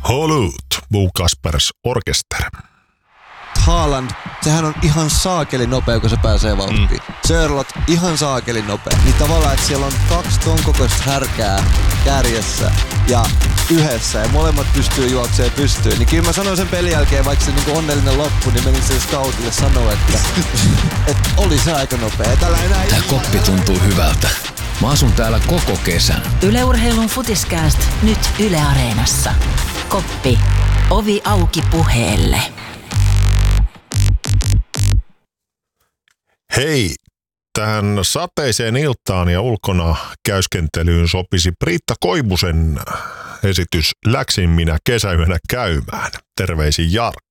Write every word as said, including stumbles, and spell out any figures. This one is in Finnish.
Holut, Bo Kaspers Orkester. Haaland, sehän on ihan saakeli nopea, kun se pääsee vauhtiin. Mm. Sörlot, ihan saakeli nopea. Niin tavallaan, että siellä on kaksi ton kokoista härkää kärjessä ja yhdessä ja molemmat pystyy juoksemaan pystyyn. Niin kyllä mä sanoin sen pelin jälkeen, vaikka se niinku onnellinen loppu, niin menin sen scoutille sanoa, että, että oli se aika nopea. Tällä enää Tää koppi tuntuu hyvältä. Mä asun täällä koko kesän. Yle Urheilun Futiskääst nyt Yle Areenassa. Koppi. Ovi auki puheelle. Hei, tähän sateiseen iltaan ja ulkona käyskentelyyn sopisi Britta Koivusen esitys Läksin minä kesäyönä käymään. Terveisin Jarkko.